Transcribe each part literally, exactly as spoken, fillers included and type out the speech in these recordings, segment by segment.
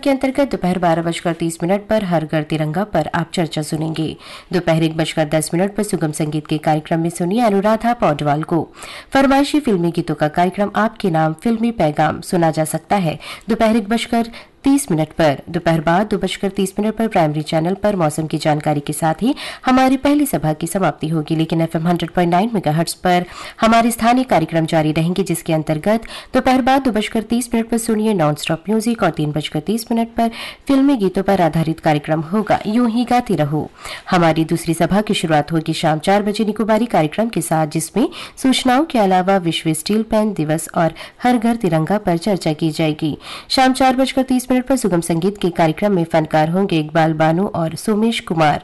के अंतर्गत दोपहर बारह बजकर तीस मिनट पर हर घर तिरंगा पर आप चर्चा सुनेंगे। दोपहर एक बजकर दस मिनट पर सुगम संगीत के कार्यक्रम में सुनिए अनुराधा पौडवाल को। फरमाइशी फिल्मी गीतों का कार्यक्रम आपके नाम फिल्मी पैगाम सुना जा सकता है दोपहर एक बजकर तीस मिनट पर। दोपहर बाद दो बजकर तीस मिनट पर प्राइमरी चैनल पर मौसम की जानकारी के साथ ही हमारी पहली सभा की समाप्ति होगी, लेकिन FM hundred point nine megahertz पर हमारे स्थानीय कार्यक्रम जारी रहेंगे, जिसके अंतर्गत दोपहर बाद दो बजकर तीस मिनट पर सुनिए नॉन स्टॉप म्यूजिक और तीन बजकर तीस मिनट पर फिल्मी गीतों पर आधारित कार्यक्रम होगा यूं ही गाती रहो। हमारी दूसरी सभा की शुरुआत होगी शाम चार बजे निकोबारी कार्यक्रम के साथ, जिसमें सूचनाओं के अलावा विश्व स्टील पेन दिवस और हर घर तिरंगा पर चर्चा की जाएगी। शाम चार बजकर तीस मिनट पर सुगम संगीत के कार्यक्रम में फनकार होंगे इकबाल बानो और सोमेश कुमार।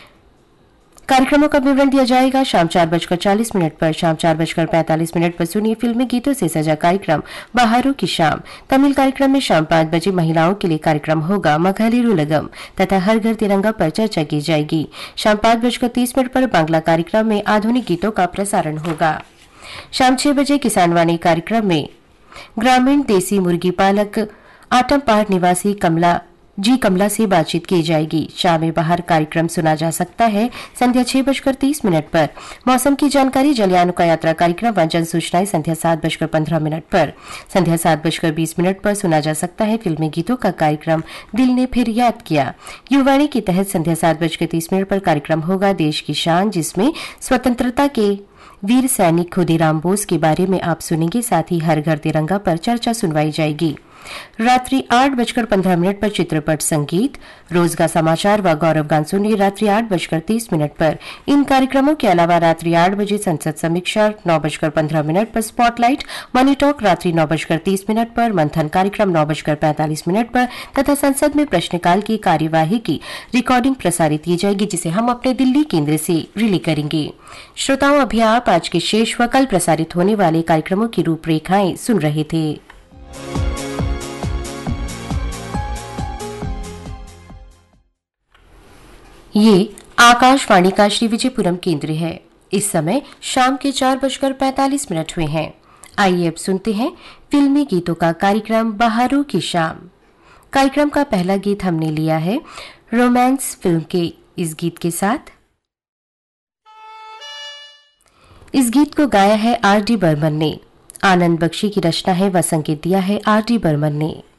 कार्यक्रमों का विवरण दिया जाएगा शाम चार बजकर चालीस मिनट पर। शाम चार बजकर पैंतालीस मिनट पर सुनिए फिल्मी गीतों से सजा कार्यक्रम बहारों की शाम। तमिल कार्यक्रम में शाम पांच बजे महिलाओं के लिए कार्यक्रम होगा मघलिरु लगम तथा हर घर तिरंगा पर चर्चा की जाएगी। शाम पांच बजकर तीस मिनट पर बांग्ला कार्यक्रम में आधुनिक गीतों का प्रसारण होगा। शाम छह बजे किसानवाणी कार्यक्रम में ग्रामीण देसी मुर्गी पालक आटमपहाड़ निवासी कमला जी कमला से बातचीत की जाएगी। शाम में बाहर कार्यक्रम सुना जा सकता है संध्या छह बजकर तीस मिनट पर। मौसम की जानकारी जलयान का यात्रा कार्यक्रम व जन सूचनाएं संध्या सात बजकर पंद्रह मिनट पर। संध्या सात बजकर बीस मिनट पर सुना जा सकता है फिल्मी गीतों का कार्यक्रम दिल ने फिर याद किया। युवाणी के तहत संध्या सात बजकर तीस मिनट पर कार्यक्रम होगा देश की शान, जिसमें स्वतंत्रता के वीर सैनिक खुदीराम बोस के बारे में आप सुनेंगे। साथ ही हर घर तिरंगा पर चर्चा सुनवाई जाएगी। रात्रि आठ बजकर पंद्रह मिनट पर चित्रपट संगीत, रोजगार समाचार व गौरव गान सुनिए रात्रि आठ बजकर तीस मिनट पर। इन कार्यक्रमों के अलावा रात्रि आठ बजे संसद समीक्षा, नौ बजकर पंद्रह मिनट पर स्पॉटलाइट, मनी टॉक रात्रि नौ बजकर तीस मिनट पर, मंथन कार्यक्रम नौ बजकर पैंतालीस मिनट पर तथा संसद में प्रश्नकाल की कार्यवाही की रिकॉर्डिंग प्रसारित की जाएगी, जिसे हम अपने दिल्ली केंद्र से रिले करेंगे। श्रोताओं, अभी आप आज के शेष व कल प्रसारित होने वाले कार्यक्रमों की रूपरेखाएं सुन रहे थे। ये आकाशवाणी का श्री विजयपुरम केंद्र है। इस समय शाम के चार बजकर पैंतालीस मिनट हुए हैं। आइए अब सुनते हैं फिल्मी गीतों का कार्यक्रम बहारों की शाम। कार्यक्रम का पहला गीत हमने लिया है रोमांस फिल्म के इस गीत के साथ। इस गीत को गाया है आर डी बर्मन ने। आनंद बख्शी की रचना है व संगीत दिया है आर डी बर्मन ने।